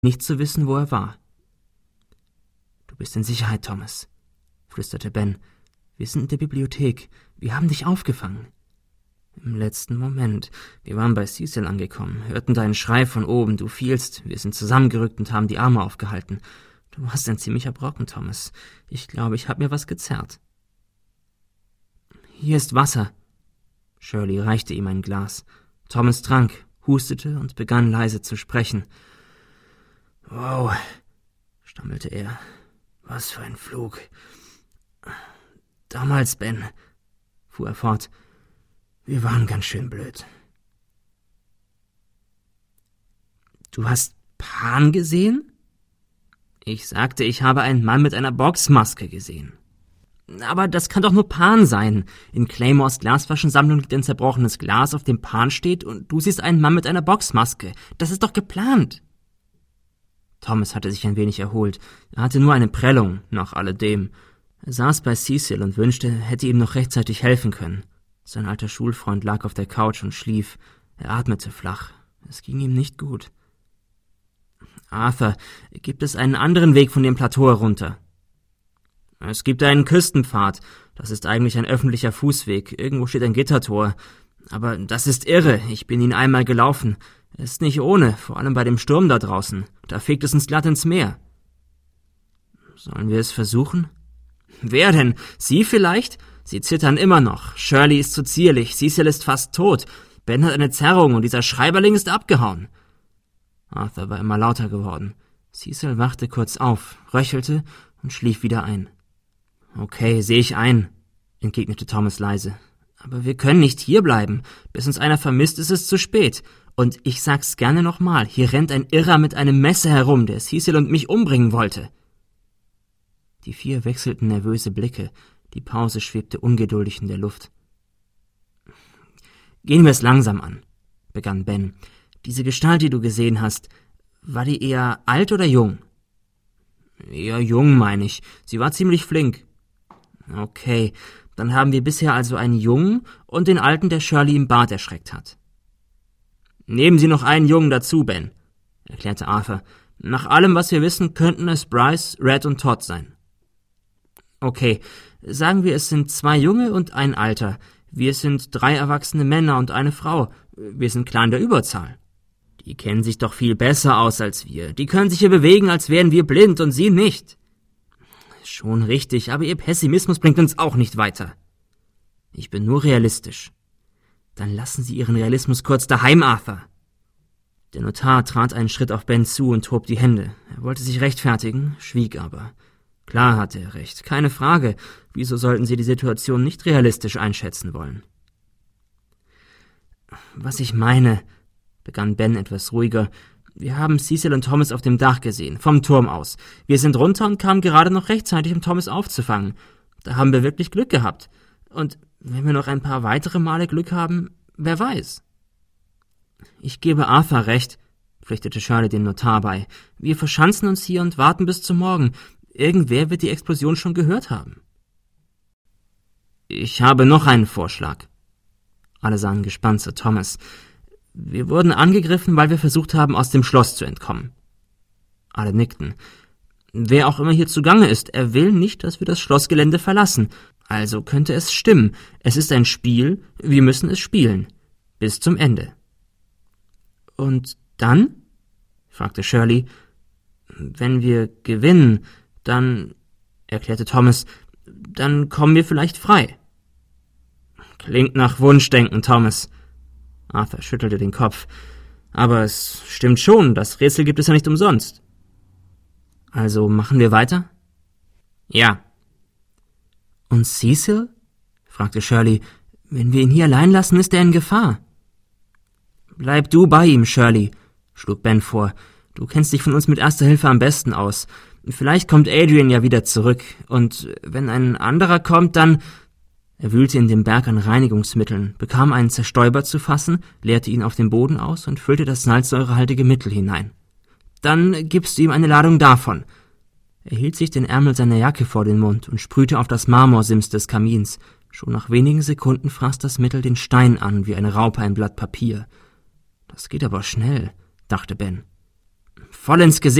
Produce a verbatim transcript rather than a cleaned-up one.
nicht zu wissen, wo er war. »Du bist in Sicherheit, Thomas«, flüsterte Ben. »Wir sind in der Bibliothek. Wir haben dich aufgefangen.« »Im letzten Moment. Wir waren bei Cecil angekommen, hörten deinen Schrei von oben. Du fielst. Wir sind zusammengerückt und haben die Arme aufgehalten. Du warst ein ziemlicher Brocken, Thomas. Ich glaube, ich habe mir was gezerrt.« »Hier ist Wasser.« Shirley reichte ihm ein Glas. Thomas trank, hustete und begann leise zu sprechen. »Wow«, stammelte er. »Was für ein Flug. Damals, Ben«, fuhr er fort, »wir waren ganz schön blöd.« »Du hast Pan gesehen?« »Ich sagte, ich habe einen Mann mit einer Boxmaske gesehen.« »Aber das kann doch nur Pan sein. In Claymores Glasflaschensammlung liegt ein zerbrochenes Glas, auf dem Pan steht, und du siehst einen Mann mit einer Boxmaske. Das ist doch geplant.« Thomas hatte sich ein wenig erholt. Er hatte nur eine Prellung, nach alledem. Er saß bei Cecil und wünschte, er hätte ihm noch rechtzeitig helfen können. Sein alter Schulfreund lag auf der Couch und schlief. Er atmete flach. Es ging ihm nicht gut. »Arthur, gibt es einen anderen Weg von dem Plateau herunter?« »Es gibt einen Küstenpfad. Das ist eigentlich ein öffentlicher Fußweg. Irgendwo steht ein Gittertor. Aber das ist irre. Ich bin ihn einmal gelaufen. Es ist nicht ohne, vor allem bei dem Sturm da draußen. Da fegt es uns glatt ins Meer.« »Sollen wir es versuchen?« »Wer denn? Sie vielleicht? Sie zittern immer noch. Shirley ist zu zierlich. Cecil ist fast tot. Ben hat eine Zerrung und dieser Schreiberling ist abgehauen.« Arthur war immer lauter geworden. Cecil wachte kurz auf, röchelte und schlief wieder ein. »Okay, sehe ich ein«, entgegnete Thomas leise. »Aber wir können nicht hierbleiben. Bis uns einer vermisst, ist es zu spät. Und ich sag's gerne nochmal, hier rennt ein Irrer mit einem Messer herum, der Cecil und mich umbringen wollte.« Die vier wechselten nervöse Blicke. Die Pause schwebte ungeduldig in der Luft. »Gehen wir es langsam an«, begann Ben. »Diese Gestalt, die du gesehen hast, war die eher alt oder jung?« »Eher jung, meine ich. Sie war ziemlich flink.« »Okay, dann haben wir bisher also einen Jungen und den Alten, der Shirley im Bad erschreckt hat.« »Nehmen Sie noch einen Jungen dazu, Ben«, erklärte Arthur. »Nach allem, was wir wissen, könnten es Bryce, Red und Todd sein.« »Okay, sagen wir, es sind zwei Junge und ein Alter. Wir sind drei erwachsene Männer und eine Frau. Wir sind klar in der Überzahl.« »Die kennen sich doch viel besser aus als wir. Die können sich hier bewegen, als wären wir blind und sie nicht.« »Schon richtig, aber Ihr Pessimismus bringt uns auch nicht weiter.« »Ich bin nur realistisch.« »Dann lassen Sie Ihren Realismus kurz daheim, Arthur.« Der Notar trat einen Schritt auf Ben zu und hob die Hände. Er wollte sich rechtfertigen, schwieg aber. Klar hatte er recht, keine Frage. Wieso sollten Sie die Situation nicht realistisch einschätzen wollen? »Was ich meine«, begann Ben etwas ruhiger, »wir haben Cecil und Thomas auf dem Dach gesehen, vom Turm aus. Wir sind runter und kamen gerade noch rechtzeitig, um Thomas aufzufangen. Da haben wir wirklich Glück gehabt. Und wenn wir noch ein paar weitere Male Glück haben, wer weiß?« »Ich gebe Arthur recht«, pflichtete Shirley dem Notar bei. »Wir verschanzen uns hier und warten bis zum Morgen. Irgendwer wird die Explosion schon gehört haben.« »Ich habe noch einen Vorschlag.« Alle sahen gespannt zu Thomas. »Wir wurden angegriffen, weil wir versucht haben, aus dem Schloss zu entkommen.« Alle nickten. »Wer auch immer hier zugange ist, er will nicht, dass wir das Schlossgelände verlassen. Also könnte es stimmen. Es ist ein Spiel, wir müssen es spielen. Bis zum Ende.« »Und dann?«, fragte Shirley. »Wenn wir gewinnen, dann«, erklärte Thomas, »dann kommen wir vielleicht frei.« »Klingt nach Wunschdenken, Thomas.« Arthur schüttelte den Kopf. »Aber es stimmt schon, das Rätsel gibt es ja nicht umsonst.« »Also machen wir weiter?« »Ja.« »Und Cecil?«, fragte Shirley. »Wenn wir ihn hier allein lassen, ist er in Gefahr.« »Bleib du bei ihm, Shirley«, schlug Ben vor. »Du kennst dich von uns mit Erster Hilfe am besten aus. Vielleicht kommt Adrian ja wieder zurück. Und wenn ein anderer kommt, dann...« Er wühlte in dem Berg an Reinigungsmitteln, bekam einen Zerstäuber zu fassen, leerte ihn auf den Boden aus und füllte das salzsäurehaltige Mittel hinein. »Dann gibst du ihm eine Ladung davon.« Er hielt sich den Ärmel seiner Jacke vor den Mund und sprühte auf das Marmorsims des Kamins. Schon nach wenigen Sekunden fraß das Mittel den Stein an, wie eine Raupe ein Blatt Papier. »Das geht aber schnell«, dachte Ben. voll ins Gesicht.